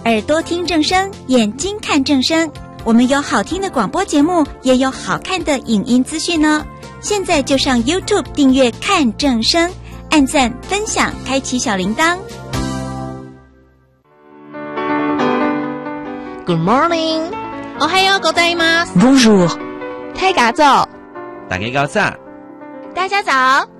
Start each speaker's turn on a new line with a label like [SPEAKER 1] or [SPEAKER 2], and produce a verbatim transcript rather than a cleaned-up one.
[SPEAKER 1] 耳朵听正声，眼睛看正声。我们有好听的广播节目，也有好看的影音资讯呢。现在就上 YouTube 订阅看正声，按赞分享，开启小铃铛。
[SPEAKER 2] Good morning， おはようございます。
[SPEAKER 3] Bonjour，
[SPEAKER 2] 大家早，
[SPEAKER 4] 大家早，
[SPEAKER 2] 大家早。